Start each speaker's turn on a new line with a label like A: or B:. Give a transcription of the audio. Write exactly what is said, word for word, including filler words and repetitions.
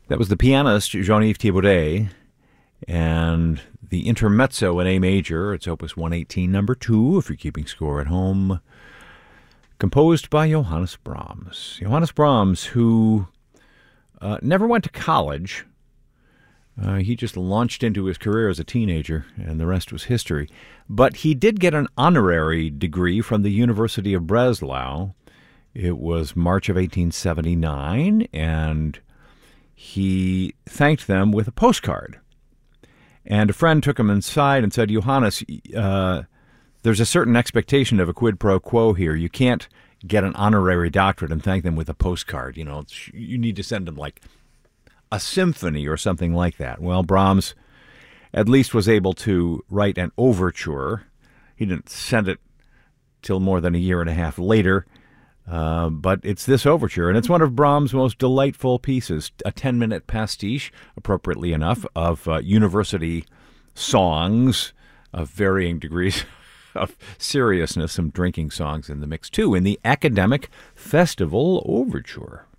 A: That was the pianist Jean-Yves Thibaudet, and the intermezzo in A major. It's Opus one eighteen, number two, if you're keeping score at home, composed by Johannes Brahms. Johannes Brahms, who uh, never went to college. Uh, he just launched into his career as a teenager, and the rest was history. But he did get an honorary degree from the University of Breslau. It was March of eighteen seventy-nine, and he thanked them with a postcard. And a friend took him inside and said, Johannes, uh, there's a certain expectation of a quid pro quo here. You can't get an honorary doctorate and thank them with a postcard. You know, it's, you need to send them like a symphony or something like that. Well, Brahms at least was able to write an overture. He didn't send it till more than a year and a half later. Uh, but it's this overture, and it's one of Brahms' most delightful pieces, a ten-minute pastiche, appropriately enough, of uh, university songs of varying degrees of seriousness, some drinking songs in the mix, too, in the Academic Festival Overture.